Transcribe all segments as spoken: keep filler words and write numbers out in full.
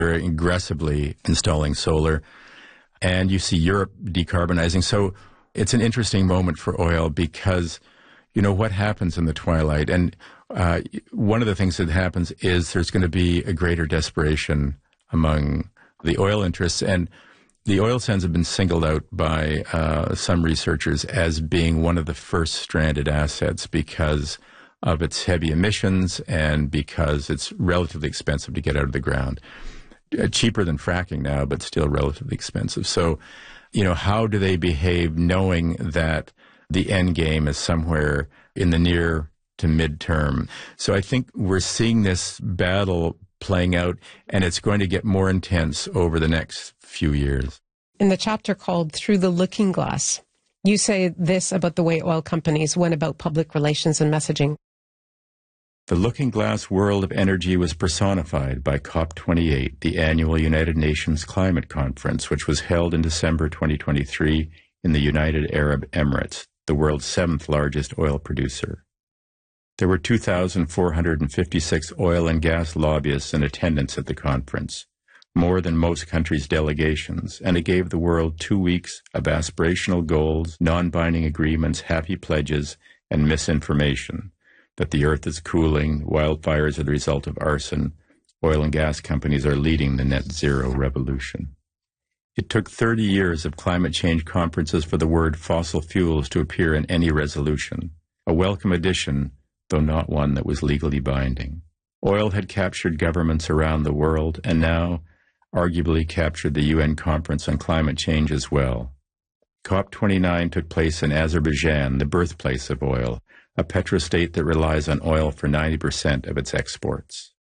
They're aggressively installing solar. And you see Europe decarbonizing. So it's an interesting moment for oil because, you know, what happens in the twilight? And uh, one of the things that happens is there's going to be a greater desperation among the oil interests. And the oil sands have been singled out by uh, some researchers as being one of the first stranded assets because of its heavy emissions and because it's relatively expensive to get out of the ground. Uh, cheaper than fracking now, but still relatively expensive. So, you know, how do they behave knowing that the end game is somewhere in the near to midterm? So I think we're seeing this battle playing out, and it's going to get more intense over the next few years. In the chapter called Through the Looking Glass, you say this about the way oil companies went about public relations and messaging. The looking glass world of energy was personified by COP twenty-eight, the annual United Nations Climate Conference, which was held in December twenty twenty-three in the United Arab Emirates, the world's seventh largest oil producer. There were two thousand four hundred fifty-six oil and gas lobbyists in attendance at the conference, more than most countries' delegations, and it gave the world two weeks of aspirational goals, non-binding agreements, happy pledges, and misinformation. That the earth is cooling, wildfires are the result of arson, oil and gas companies are leading the net zero revolution. It took thirty years of climate change conferences for the word fossil fuels to appear in any resolution, a welcome addition, though not one that was legally binding. Oil had captured governments around the world and now arguably captured the U N Conference on Climate Change as well. COP twenty-nine took place in Azerbaijan, the birthplace of oil, a petrostate that relies on oil for ninety percent of its exports.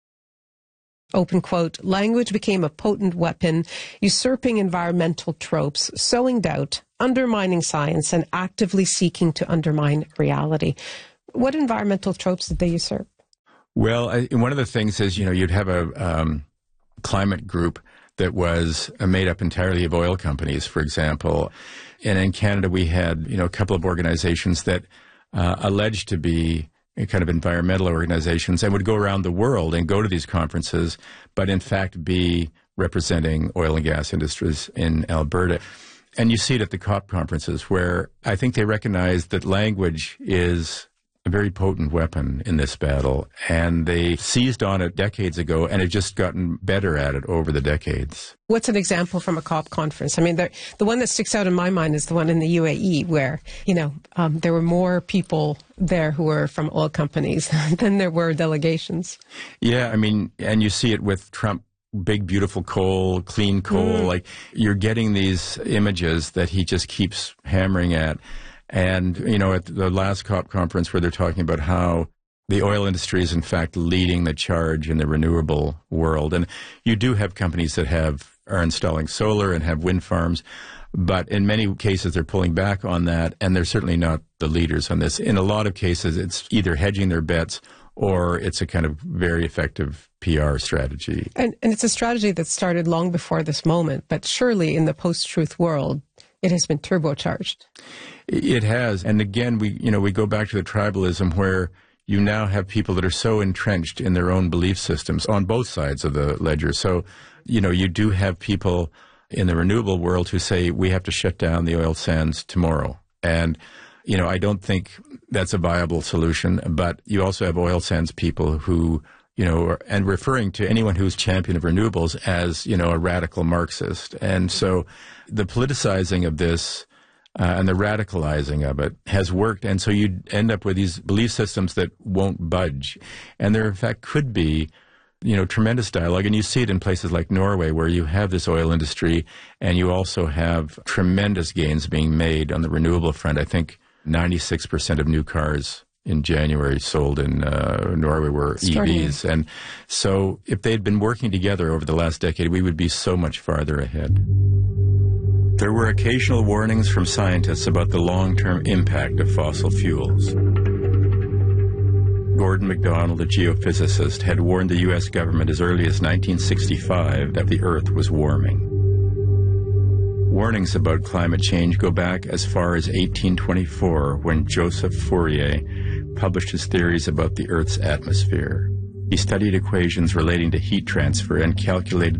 Open quote, language became a potent weapon, usurping environmental tropes, sowing doubt, undermining science, and actively seeking to undermine reality. What environmental tropes did they usurp? Well, I, one of the things is, you know, you'd have a um, climate group that was made up entirely of oil companies, for example. And in Canada, we had, you know, a couple of organizations that Uh, alleged to be kind of environmental organizations and would go around the world and go to these conferences, but in fact be representing oil and gas industries in Alberta. And you see it at the COP conferences where I think they recognize that language is a very potent weapon in this battle, and they seized on it decades ago and have just gotten better at it over the decades. What's an example from a COP conference? I mean, the one that sticks out in my mind is the one in the U A E where, you know, um, there were more people there who were from oil companies than there were delegations. Yeah, I mean, and you see it with Trump. Big, beautiful coal, clean coal. Mm. Like, you're getting these images that he just keeps hammering at. And, you know, at the last COP conference where they're talking about how the oil industry is, in fact, leading the charge in the renewable world. And you do have companies that have are installing solar and have wind farms, but in many cases they're pulling back on that, and they're certainly not the leaders on this. In a lot of cases, it's either hedging their bets or it's a kind of very effective P R strategy. And, and it's a strategy that started long before this moment, but surely in the post-truth world, it has been turbocharged. It has. And again, we, you know, we go back to the tribalism where you now have people that are so entrenched in their own belief systems on both sides of the ledger. So, you know, you do have people in the renewable world who say we have to shut down the oil sands tomorrow. And, you know, I don't think that's a viable solution. But you also have oil sands people who, you know, are, and referring to anyone who's champion of renewables as, you know, a radical Marxist. And so the politicizing of this uh, and the radicalizing of it has worked. And so you end up with these belief systems that won't budge. And there, in fact, could be, you know, tremendous dialogue. And you see it in places like Norway, where you have this oil industry and you also have tremendous gains being made on the renewable front. I think ninety-six percent of new cars in January sold in uh, Norway were E Vs. And so if they'd been working together over the last decade, we would be so much farther ahead. There were occasional warnings from scientists about the long-term impact of fossil fuels. Gordon MacDonald, a geophysicist, had warned the U S government as early as nineteen sixty-five that the Earth was warming. Warnings about climate change go back as far as eighteen twenty-four, when Joseph Fourier published his theories about the Earth's atmosphere. He studied equations relating to heat transfer and calculated